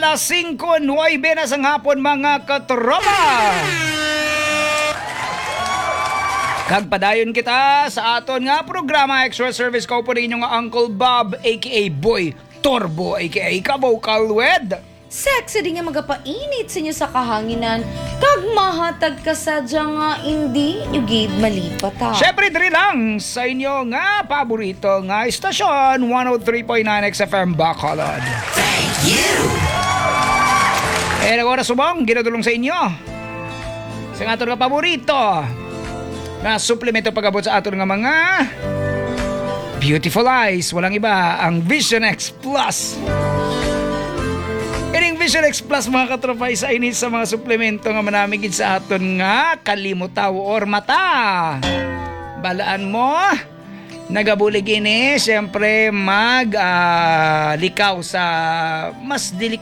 alas 5:09 na sang hapon mga katropa. Kag padayon kita sa aton nga programa Extra Service ko po rin nga Uncle Bob aka Boy Torbo aka Kabaw Kalwed. Sexy din nga magapainit sa inyo sa kahanginan. Kag mahatag ka sadya nga hindi nyo gid malipat ha. Syempre diri lang sa inyo nga paborito nga istasyon 103.9 XFM Bacolod. Thank you! Nagora subong, ginadulong sa inyo. Sa nga aton nga paborito na suplemento pag-abot sa aton nga mga beautiful eyes. Walang iba, ang Vision X Plus. Ining Vision X Plus mga katropay sa inis sa mga suplemento nga manamigid sa aton nga kalimutaw or mata. Balaan mo, nagabulig ini, siyempre likaw sa mas